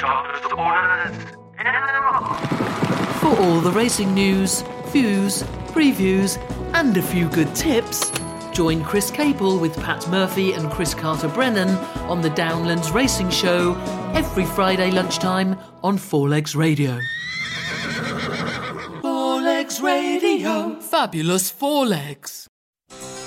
For all the racing news, views, previews, and a few good tips, join Chris Capel with Pat Murphy and Chris Carter-Brennan on the Downlands Racing Show every Friday lunchtime on Four Legs Radio. Four Legs Radio. Fabulous Four Legs.